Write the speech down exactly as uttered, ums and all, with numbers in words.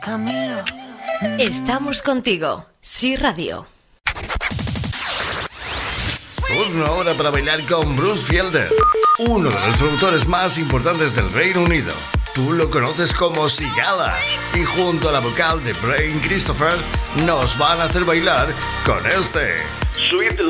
Camilo. Estamos contigo. Sí Radio. Turno ahora para bailar con Bruce Fielder, uno de los productores más importantes del Reino Unido. Tú lo conoces como Sigala, y junto a la vocal de Brain Christopher nos van a hacer bailar con este Sweet